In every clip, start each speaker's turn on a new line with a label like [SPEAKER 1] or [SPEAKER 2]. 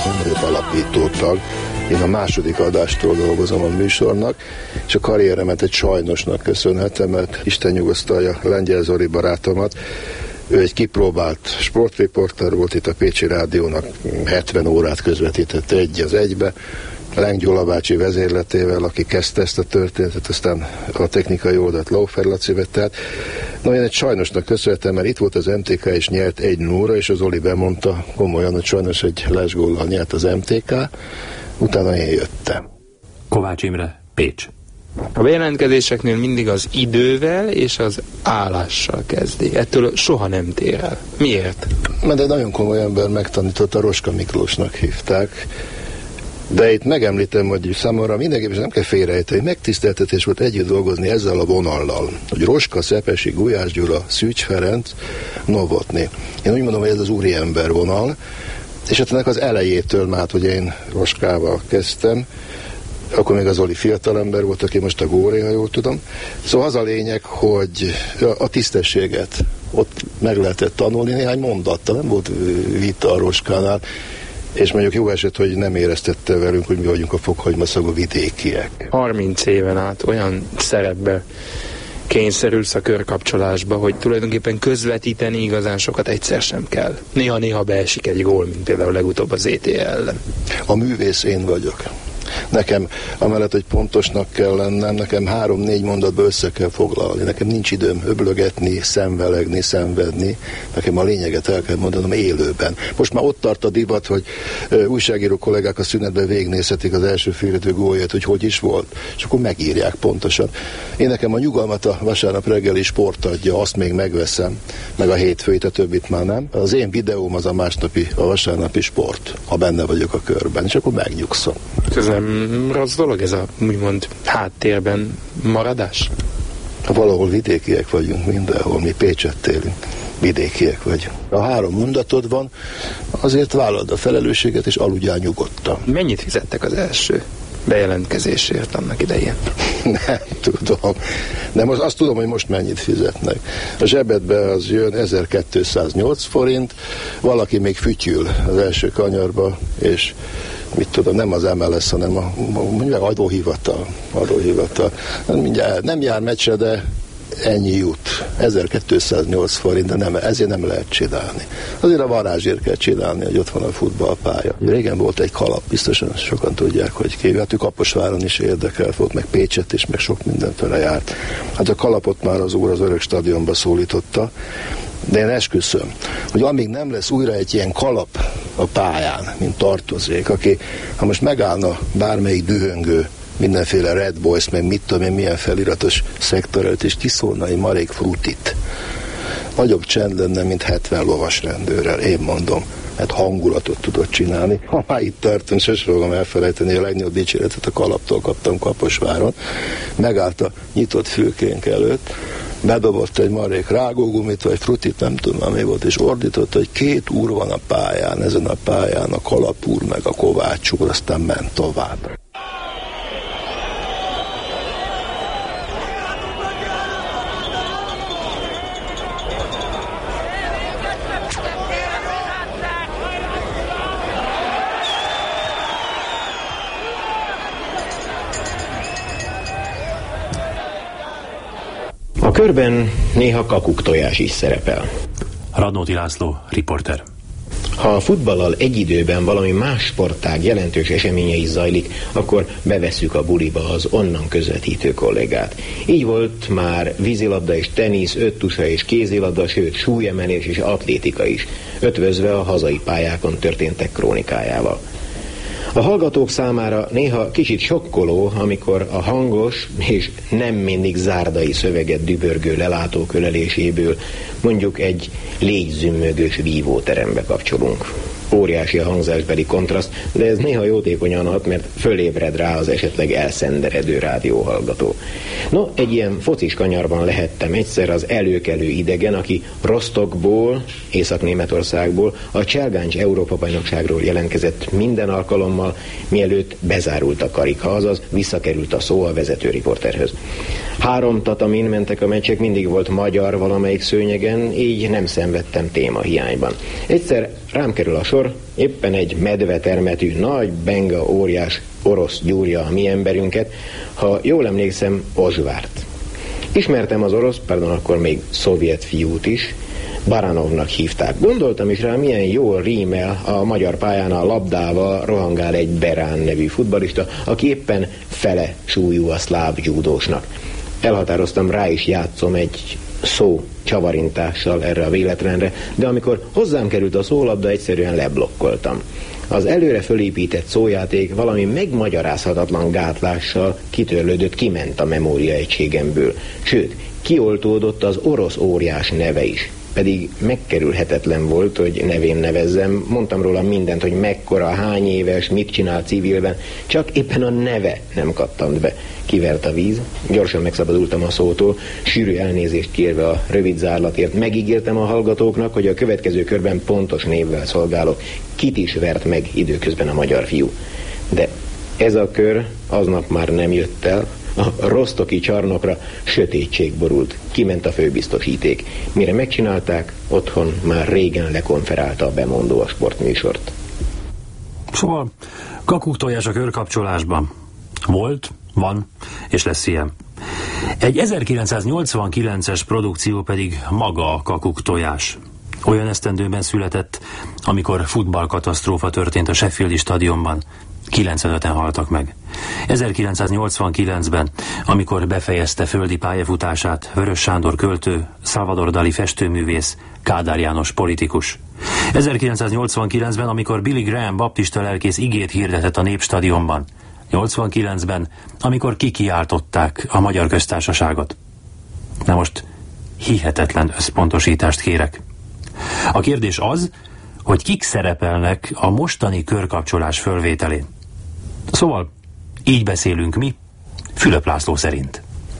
[SPEAKER 1] legnagyobb alapítótag. Én a második adástól dolgozom a műsornak, és a karrieremet egy sajnosnak köszönhetem, mert Isten nyugosztalja Lengyel Zoli barátomat. Ő egy kipróbált sportriporter volt, itt a Pécsi Rádiónak 70 órát közvetített egy az egybe, Lenk Gyula bácsi vezérletével, aki kezdte ezt a történetet, aztán a technikai oldalt Laufer Laci vette át. Na, én egy sajnosnak köszönhetem, mert itt volt az MTK, és nyert 1-0-ra, és az Oli bemondta komolyan, hogy sajnos egy lesgóllal nyert az MTK, utána én jöttem.
[SPEAKER 2] Kovács Imre, Pécs.
[SPEAKER 3] A bejelentkezéseknél mindig az idővel és az állással kezdi. Ettől soha nem tér el. Miért?
[SPEAKER 1] Mert egy nagyon komoly ember megtanította, Roska Miklósnak hívták. De itt megemlítem, hogy számomra mindenképpen nem kell félrejteni, megtiszteltetés volt együtt dolgozni ezzel a vonallal, hogy Roska, Szepesi, Gulyás Gyula, Szűcs Ferenc, Novotny. Én úgy mondom, hogy ez az úriember vonal, és hát ennek az elejétől már, hogy én Roskával kezdtem, akkor még az Oli fiatalember volt, aki most a Góré, ha jól tudom. Szóval az a lényeg, hogy a tisztességet ott meg lehetett tanulni néhány mondattal, nem volt vita a Roskánál, és mondjuk jó eset, hogy nem éreztette velünk, hogy mi vagyunk a fokhagymaszagú vidékiek.
[SPEAKER 3] 30 éven át olyan szerepbe kényszerülsz a körkapcsolásba, hogy tulajdonképpen közvetíteni igazán sokat egyszer sem kell. Néha-néha beesik egy gól, mint például legutóbb az ETL ellen.
[SPEAKER 1] A művész én vagyok. Nekem, amellett, hogy pontosnak kell lennem, nekem 3-4 mondatba össze kell foglalni. Nekem nincs időm öblögetni, szenvelegni, szenvedni. Nekem a lényeget el kell mondanom élőben. Most már ott tart a divat, hogy újságíró kollégák a szünetben végignézhetik az első félető gólját, hogy is volt, és akkor megírják pontosan. Én nekem a nyugalmat a vasárnap reggeli sport adja, azt még megveszem, meg a hétfőit, a többit már nem. Az én videóm az a másnapi, a vasárnapi sport, ha benne vagyok a körben, és akkor megnyugszom.
[SPEAKER 3] Ez nem rossz dolog, ez a úgymond háttérben maradás?
[SPEAKER 1] Valahol vidékiek vagyunk mindenhol, mi Pécset élünk. Vidékiek vagyunk. A 3 mondatod van, azért vállald a felelősséget, és aludjál nyugodtan.
[SPEAKER 3] Mennyit fizettek az első bejelentkezésért annak idején?
[SPEAKER 1] Nem tudom. De most azt tudom, hogy most mennyit fizetnek. A zsebedbe az jön 1208 forint, valaki még fütyül az első kanyarba, és mit tudom, nem az MLS, hanem a adóhivatal. Mindjárt nem jár meccsre, de ennyi jut. 1208 forint, de nem, ezért nem lehet csinálni. Azért a varázsért kell csinálni, hogy ott van a futballpálya. Régen volt egy kalap, biztosan sokan tudják, hogy kívülhető Kaposváron is érdekelt volt, meg Pécset is, meg sok mindenfele járt. Hát a kalapot már az úr az Örök Stadionba szólította, de én esküszöm, hogy amíg nem lesz újra egy ilyen kalap a pályán, mint tartozék, aki, ha most megállna bármelyik dühöngő, mindenféle Red Boys, meg mit tudom én, milyen feliratos szektor előtt, és kiszólna egy marék frutit. Nagyobb csend lenne, mint 70 lovasrendőrrel, én mondom, mert hangulatot tudott csinálni. Ha már itt tartunk, sose fogom elfelejteni, a legnagyobb dicséretet a kalaptól kaptam Kaposváron. Megállt a nyitott fülkénk előtt, bedobott egy marék rágógumit, vagy frutit, nem tudom, mi volt, és ordított, hogy 2 úr van a pályán, ezen a pályán a Kalap úr, meg a Kovács úr, aztán ment tovább.
[SPEAKER 4] A körben néha kakuktojás is szerepel.
[SPEAKER 2] Radnóti László, riporter.
[SPEAKER 4] Ha a futballal egy időben valami más sportág jelentős eseménye is zajlik, akkor bevesszük a buliba az onnan közvetítő kollégát. Így volt már vízilabda és tenisz, öttusa és kézilabda, sőt súlyemelés és atlétika is, ötvözve a hazai pályákon történtek krónikájával. A hallgatók számára néha kicsit sokkoló, amikor a hangos és nem mindig zárdai szöveget dübörgő lelátók öleléséből mondjuk egy légyzümmögős vívóterembe kapcsolunk. Óriási a hangzásbeli kontraszt, de ez néha jótékonyan hat, mert fölébred rá az esetleg elszenderedő rádióhallgató. No, egy ilyen focis kanyarban lehettem egyszer az előkelő idegen, aki Rostokból, Észak-Németországból a Cselgáncs Európa-bajnokságról jelentkezett minden alkalommal, mielőtt bezárult a karika, azaz visszakerült a szó a vezető riporterhöz. 3 tatamin mentek a meccsek, mindig volt magyar valamelyik szőnyegen, így nem szenvedtem témahiányban. Egyszer rám kerül a sor, Sokszor éppen egy medvetermetű, nagy benga óriás orosz gyúrja a mi emberünket, ha jól emlékszem, Ozsvárt. Ismertem az orosz, akkor még szovjet fiút is, Baranovnak hívták. Gondoltam is rá, milyen jól rímel a magyar pályán a labdával rohangál egy Berán nevű futballista, aki éppen fele súlyú a szláv judósnak. Elhatároztam, rá is játszom egy szó csavarintással erre a véletlenre, de amikor hozzám került a szólabda, egyszerűen leblokkoltam. Az előre fölépített szójáték valami megmagyarázhatatlan gátlással kitörlődött, kiment a memóriaegységemből. Sőt, kioltódott az orosz óriás neve is. Pedig megkerülhetetlen volt, hogy nevén nevezzem. Mondtam róla mindent, hogy mekkora, hány éves, mit csinál civilben, csak éppen a neve nem kattant be. Kivert a víz, gyorsan megszabadultam a szótól, sűrű elnézést kérve a rövid zárlatért. Megígértem a hallgatóknak, hogy a következő körben pontos névvel szolgálok. Kit is vert meg időközben a magyar fiú. De ez a kör aznap már nem jött el. A rostoki csarnokra sötétség borult. Kiment a főbiztosíték. Mire megcsinálták, otthon már régen lekonferálta a bemondó a sportműsort.
[SPEAKER 2] Szóval kakuktojás a körkapcsolásban. Volt, van, és lesz ilyen. Egy 1989-es produkció pedig maga a kakuktojás. Olyan esztendőben született, amikor futballkatasztrófa történt a Sheffieldi stadionban. 95-en haltak meg. 1989-ben, amikor befejezte földi pályafutását Vörös Sándor költő, Salvador Dali festőművész, Kádár János politikus. 1989-ben, amikor Billy Graham baptista lelkész igét hirdetett a Népstadionban. 89-ben, amikor kikiáltották a Magyar Köztársaságot. Na most hihetetlen összpontosítást kérek. A kérdés az, hogy kik szerepelnek a mostani körkapcsolás fölvételén. Szóval így beszélünk mi, Fülöp László szerint.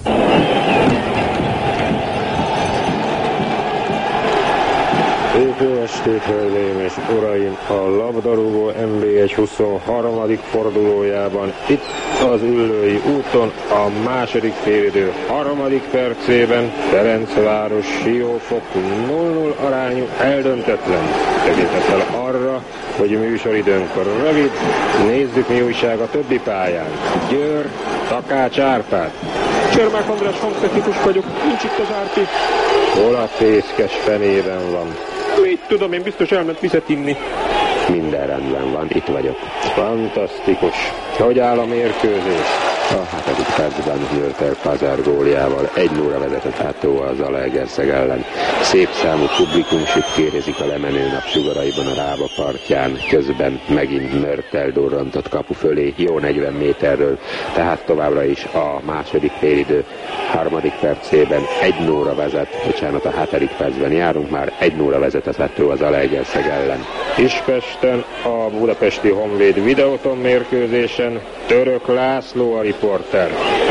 [SPEAKER 5] Szép jó estét, hölgyeim és uraim! A labdarúgó NB1 23. fordulójában itt az Üllői úton a második félidő 3. percében Ferencváros Siófok 0-0 arányú eldöntetlen. Tekintettel arra, hogy műsoridőnk rövid, nézzük mi újság a többi pályán. Győr, Takács Árpád.
[SPEAKER 6] Csermák András hangtechnikus vagyok, nincs itt az Árpi.
[SPEAKER 5] Hol a fészkes fenében van?
[SPEAKER 6] Így tudom, én biztos elment vizet inni.
[SPEAKER 5] Minden rendben van, itt vagyok. Fantasztikus. Hogy áll a mérkőzés? A 7. percben Mörtel Pazár góljával 1-0-ra vezetett Átó az Zalaegerszeg ellen. Szép számú publikum sütkérezik a lemenő napsugaraiban a Rába partján. Közben megint Mörtel durrantott kapu fölé, jó 40 méterről. Tehát továbbra is a második félidő 3. percében 1-0-ra vezet, a 7. percben járunk, már 1-0-ra vezet az Átó az Zalaegerszeg ellen. Ispesten a budapesti Honvéd Videóton mérkőzésen Török László a riporter.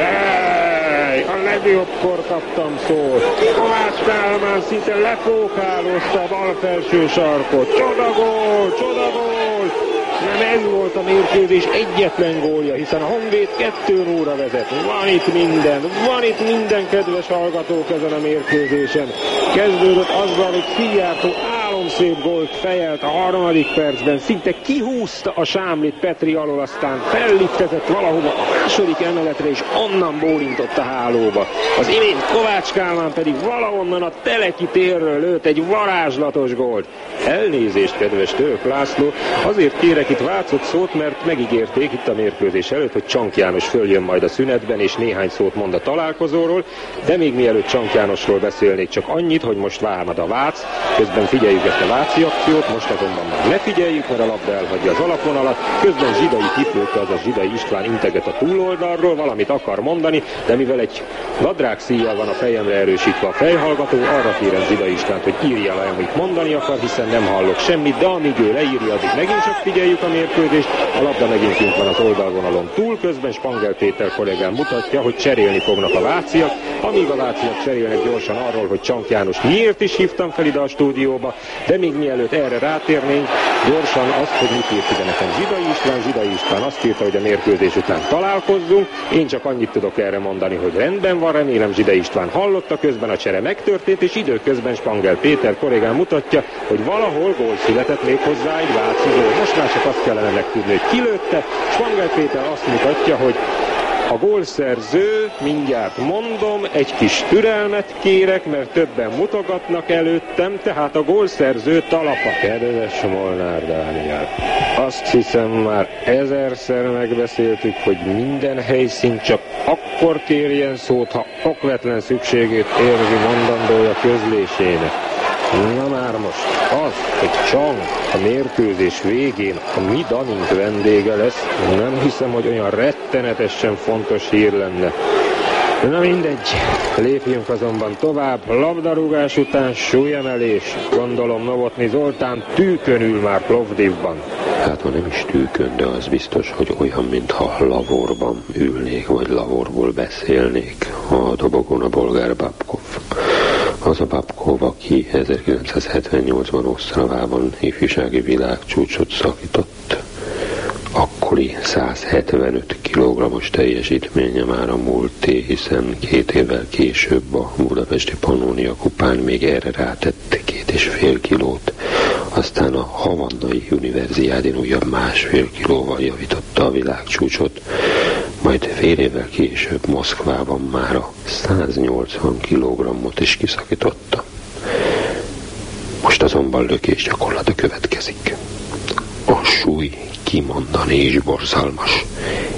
[SPEAKER 5] A legjobbkor kaptam szót. Kovács Kálmán szinte lefókálozta a bal felső sarkot. Csodagól, csodagól! Nem ez volt a mérkőzés egyetlen gólja, hiszen a Honvéd 2-0-ra vezet. Van itt minden, kedves hallgatók ezen a mérkőzésen. Kezdődött azzal, hogy Szijjártó álomszép gólt fejelt a 3. percben, szinte kihúzta a sámlit Petri alól, aztán felliftetett valahova a második emeletre, és onnan bólintott a hálóba. Az imént Kovács Kálmán pedig valahonnan a Teleki térről lőtt egy varázslatos gólt. Elnézést, kedves Török László, azért kérek itt váltott szót, mert megígérték itt a mérkőzés előtt, hogy Csank János följön majd a szünetben, és néhány szót mond a találkozóról, de még mielőtt Csank Jánosról beszélnék, csak annyit, hogy most vámad a Vác, közben figyeljük ezt a váci akciót, most azonban már ne figyeljük, mert a labda elhagyja az alapvonalat, közben Zsidai Kiplőke, azaz Zsidai István integet a túloldalról, valamit akar mondani, de mivel egy nadrág szíjjal van a fejemre erősítve a fejhallgató, arra kérem Zsidai Istvánt, hogy írja le, amit mondani akar, hiszen nem hallok semmit, de amíg ő leírja, addig megint csak figyeljük a mérkőzést, a labda megint kint van az oldalvonalon túl, közben Spangel Péter kollégám mutatja, hogy cserélni fognak a váciak, amíg a váciak cserélnek gyorsan arról, hogy Csank János miért is hívtam fel ide a stúdióba, De még mielőtt erre rátérnénk, gyorsan azt, hogy mit írt ide nekem Zsidai István azt írta, hogy a mérkőzés után találkozzunk. Én csak annyit tudok erre mondani, hogy rendben van, remélem Zsidai István hallotta, közben a csere megtörtént, és időközben Spangel Péter kollégám mutatja, hogy valahol gól született, még hozzá egy váci gól. Most már csak azt kellene megtudni, hogy ki lőtte. Spangel Péter azt mutatja, hogy a gólszerző, mindjárt mondom, egy kis türelmet kérek, mert többen mutogatnak előttem, tehát a gólszerző Talapa. Kedves Molnár Dániel, azt hiszem már 1000-szer megbeszéltük, hogy minden helyszín csak akkor kérjen szót, ha okvetlen szükségét érzi mondandója közlésének. Na már most az, hogy Csang a mérkőzés végén a mi Danink vendége lesz, nem hiszem, hogy olyan rettenetesen fontos hír lenne. Na mindegy, lépjünk azonban tovább. Labdarúgás után súlyemelés. Gondolom Novotny Zoltán tűkön ül már Plovdivban.
[SPEAKER 7] Hát ha nem is tűkön, de az biztos, hogy olyan, mintha lavorban ülnék, vagy lavorból beszélnék. A dobogon a bolgár Babkov. Az a Babkov, aki 1978-ban Osztravában ifjúsági világcsúcsot szakított. Akkori 175 kg-os teljesítménye már a múlté, hiszen 2 évvel később a budapesti Pannónia kupán még erre rátett 2,5 kilót. Aztán a havannai univerziádén újabb 1,5 kilóval javította a világcsúcsot, majd fél évvel később Moszkvában már a 180 kg-ot is kiszakította. Most azonban lökés gyakorlata következik. A súly kimondani is borzalmas.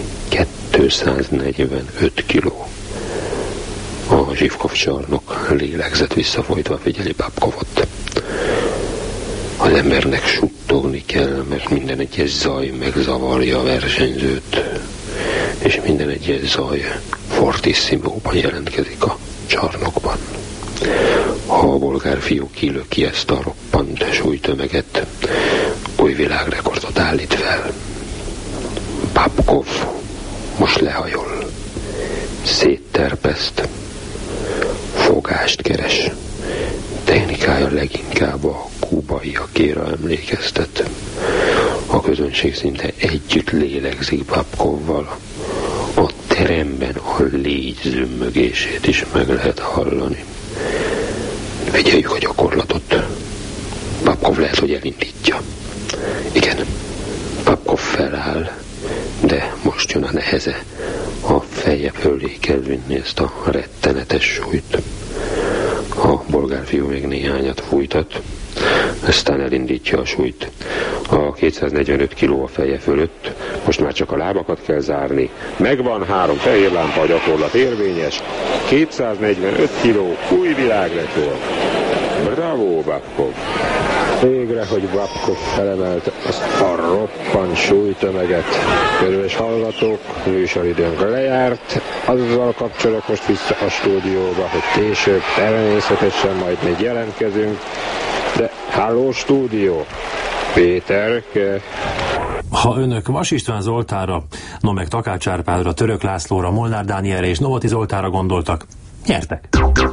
[SPEAKER 7] 245 kiló. A Zsivkov csarnok lélegzett visszafolytva figyeli Babkovot. Az embernek suttogni kell, mert minden egyes zaj megzavarja a versenyzőt, és minden egyes zaj fortissimóban jelentkezik a csarnokban. Ha a bolgár fiú kilöki ezt a roppant súlytömeget, új világrekordot állít fel. Babkov most lehajol, szétterpeszt, fogást keres. Technikája leginkább a kubaiakéra emlékeztet. A közönség szinte együtt lélegzik Babkovval. A teremben a légy zümmögését is meg lehet hallani. Figyeljük a gyakorlatot. Babkov lehet, hogy elindítja. Igen, Babkov feláll, de most jön a neheze. A feje fölé kell vinni ezt a rettenetes súlyt. A bolgár fiú még néhányat fújtat, aztán elindítja a súlyt. A 245 kiló a feje fölött, most már csak a lábakat kell zárni. Megvan, 3 fehér lámpa, a gyakorlat érvényes. 245 kiló, új világrekord. Bravo, Babkov! Végre, hogy Babkov felemelte azt a roppant súlytömeget. Kedves hallgatók, műsoridőnk lejárt. Azzal kapcsolok most vissza a stúdióba, hogy később természetesen majd még jelentkezünk. De halló stúdió! Péterke!
[SPEAKER 2] Ha önök Vas István Zoltánra, no meg Takács Árpádra, Török Lászlóra, Molnár Dánielre és Novotny Zoltánra gondoltak, nyertek!